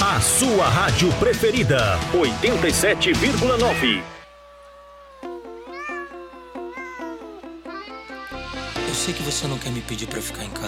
A sua rádio preferida, 87,9. Eu sei que você não quer me pedir pra ficar em casa.